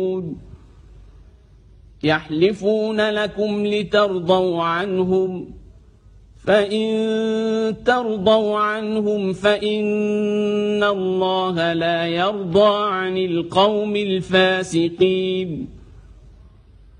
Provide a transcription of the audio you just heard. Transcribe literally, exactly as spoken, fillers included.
يحلفون لكم لترضوا عنهم فإن ترضوا عنهم فإن الله لا يرضى عن القوم الفاسقين.